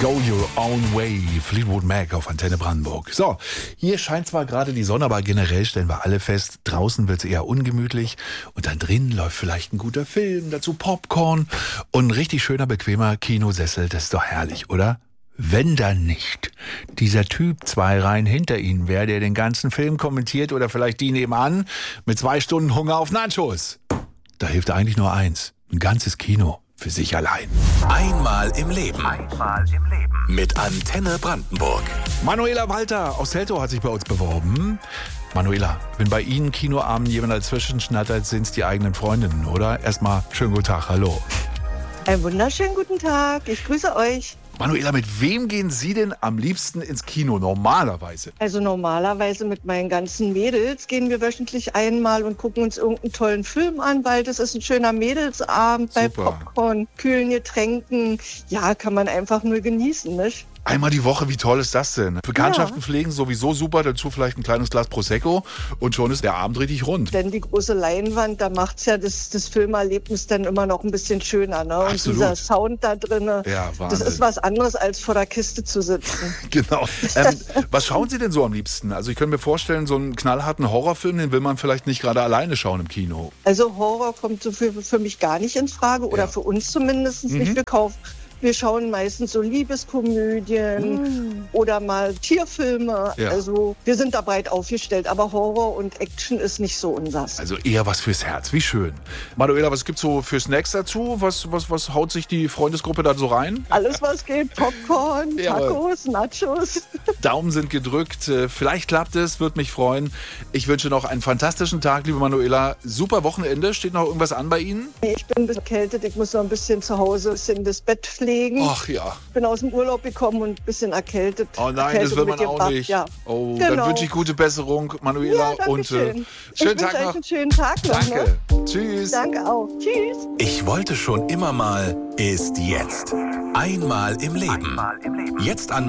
Go Your Own Way, Fleetwood Mac auf Antenne Brandenburg. So, hier scheint zwar gerade die Sonne, aber generell stellen wir alle fest, draußen wird es eher ungemütlich und dann drin läuft vielleicht ein guter Film, dazu Popcorn und ein richtig schöner, bequemer Kinosessel, das ist doch herrlich, oder? Wenn dann nicht dieser Typ 2 Reihen hinter Ihnen wäre, der den ganzen Film kommentiert oder vielleicht die nebenan mit 2 Stunden Hunger auf Nachos. Da hilft eigentlich nur eins, ein ganzes Kino für sich allein. Einmal im Leben. Mit Antenne Brandenburg. Manuela Walter aus Teltow hat sich bei uns beworben. Manuela, wenn bei Ihnen Kinoabend jemand dazwischen schnattert, sind es die eigenen Freundinnen, oder? Erstmal schönen guten Tag, hallo. Einen wunderschönen guten Tag, ich grüße euch. Manuela, mit wem gehen Sie denn am liebsten ins Kino normalerweise? Also normalerweise mit meinen ganzen Mädels gehen wir wöchentlich einmal und gucken uns irgendeinen tollen Film an, weil das ist ein schöner Mädelsabend bei Popcorn, kühlen Getränken. Ja, kann man einfach nur genießen, nicht? Einmal die Woche, wie toll ist das denn? Bekanntschaften pflegen sowieso super, dazu vielleicht ein kleines Glas Prosecco und schon ist der Abend richtig rund. Denn die große Leinwand, da macht's ja das Filmerlebnis dann immer noch ein bisschen schöner, ne? Und Absolut. dieser Sound da drin, Ja, das ist was anderes, als vor der Kiste zu sitzen. Genau. Was schauen Sie denn so am liebsten? Also ich könnte mir vorstellen, so einen knallharten Horrorfilm, den will man vielleicht nicht gerade alleine schauen im Kino. Also Horror kommt so für mich gar nicht in Frage oder für uns zumindest nicht. Wir schauen meistens so Liebeskomödien oder mal Tierfilme. Ja. Also wir sind da breit aufgestellt, aber Horror und Action ist nicht so unsers. Also eher was fürs Herz, wie schön. Manuela, was gibt's so für Snacks dazu? Was haut sich die Freundesgruppe da so rein? Alles was geht, Popcorn, Tacos, Nachos. Daumen sind gedrückt, vielleicht klappt es, würde mich freuen. Ich wünsche noch einen fantastischen Tag, liebe Manuela. Super Wochenende, steht noch irgendwas an bei Ihnen? Ich bin ein bisschen erkältet, ich muss noch ein bisschen zu Hause das Bett pflegen. Ach ja. Bin aus dem Urlaub gekommen und ein bisschen erkältet. Oh nein, das will man auch nicht. Ja. Oh, genau. Dann wünsche ich gute Besserung, Manuela. Ja, und schönen Tag euch noch. einen schönen Tag noch. Danke. Ne? Tschüss. Danke auch. Tschüss. Ich wollte schon immer mal ist jetzt. Einmal im Leben. Jetzt an